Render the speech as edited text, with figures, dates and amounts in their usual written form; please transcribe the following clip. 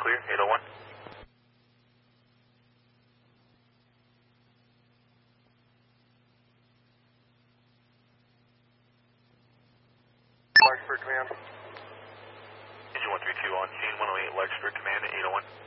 clear, 801. Larkspur Command. Engine 132 on scene, 108 Larkspur Command, 801.